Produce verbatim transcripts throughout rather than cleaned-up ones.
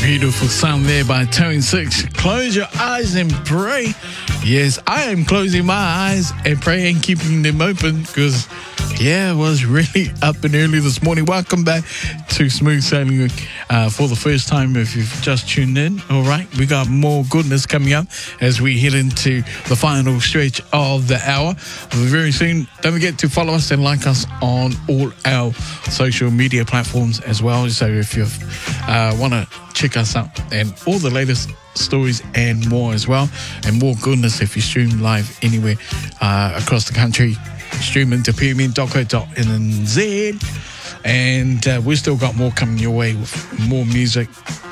Beautiful sound there by Tone Six. Close your eyes and pray. Yes, I am closing my eyes and pray and keeping them open because, yeah, it was really up and early this morning. Welcome back to Smooth Sailing uh, for the first time if you've just tuned in. All right, we got more goodness coming up as we head into the final stretch of the hour. Very soon, don't forget to follow us and like us on all our social media platforms as well. So if you uh, want to check us out and all the latest stories and more as well, and more goodness if you stream live anywhere uh, across the country, stream into p m n dot co dot n z. And uh, we've still got more coming your way with more music,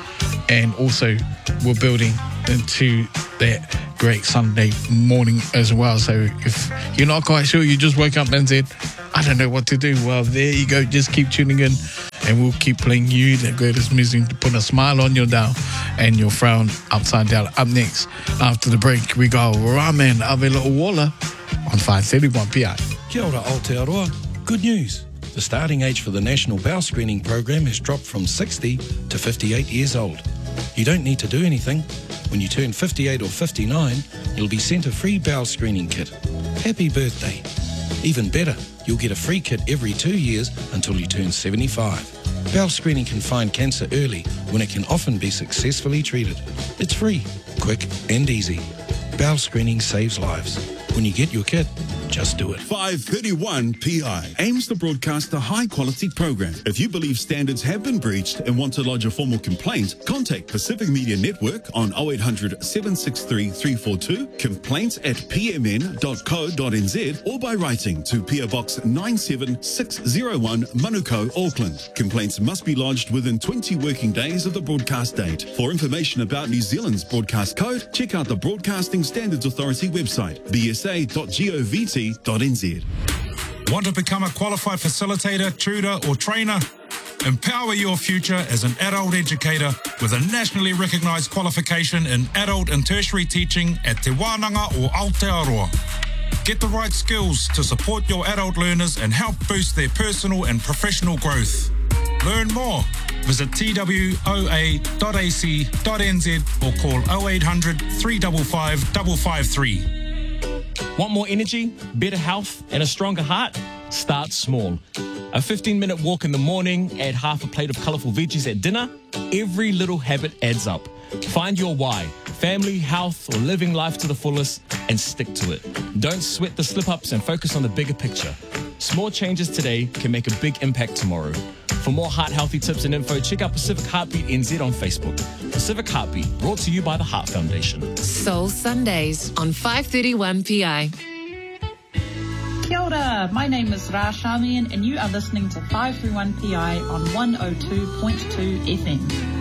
and also we're building into that great Sunday morning as well. So if you're not quite sure, you just woke up and said, I don't know what to do, well, there you go. Just keep tuning in and we'll keep playing you the greatest music to put a smile on your dial and your frown upside down. Up next, after the break, we got Ramen Avela Walla on five thirty-one P I. Kia ora Aotearoa. Good news. The starting age for the National Bowel Screening Program has dropped from sixty to fifty-eight years old. You don't need to do anything. When you turn fifty-eight or fifty-nine, you'll be sent a free bowel screening kit. Happy birthday. Even better, you'll get a free kit every two years until you turn seventy-five. Bowel screening can find cancer early when it can often be successfully treated. It's free, quick and easy. Bowel screening saves lives. When you get your kit, just do it. five thirty-one P I aims to broadcast a high-quality program. If you believe standards have been breached and want to lodge a formal complaint, contact Pacific Media Network on oh eight hundred, seven six three, three four two, complaints at p m n dot co dot n z, or by writing to P O Box nine seven six oh one, Manukau, Auckland. Complaints must be lodged within twenty working days of the broadcast date. For information about New Zealand's broadcast code, check out the Broadcasting Standards Authority website, b s a dot govt dot n z. Want to become a qualified facilitator, tutor or trainer? Empower your future as an adult educator with a nationally recognised qualification in adult and tertiary teaching at Te Wānanga or Aotearoa. Get the right skills to support your adult learners and help boost their personal and professional growth. Learn more. Visit t w o a dot a c dot n z or call oh eight hundred, three five five, five five three. Want more energy, better health, and a stronger heart? Start small. A fifteen-minute walk in the morning, add half a plate of colourful veggies at dinner. Every little habit adds up. Find your why, family, health, or living life to the fullest, and stick to it. Don't sweat the slip-ups and focus on the bigger picture. Small changes today can make a big impact tomorrow. For more heart-healthy tips and info, check out Pacific Heartbeat N Z on Facebook. Pacific Heartbeat, brought to you by the Heart Foundation. Soul Sundays on five thirty-one P I. Kia ora, my name is Ra Shamian and you are listening to five thirty-one P I on one oh two point two F M.